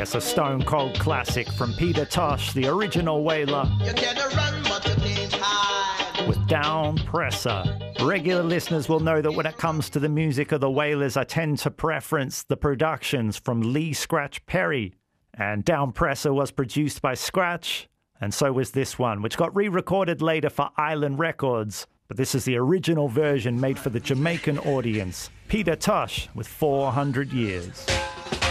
Yes, a stone cold classic from Peter Tosh, the original Wailer, You can run, but you can't hide. with Down Presser. Regular listeners will know that when it comes to the music of the Wailers, I tend to preference the productions from Lee Scratch Perry. And Down Presser was produced by Scratch, and so was this one, which got re-recorded later for Island Records. But this is the original version made for the Jamaican audience. Peter Tosh with 400 Years.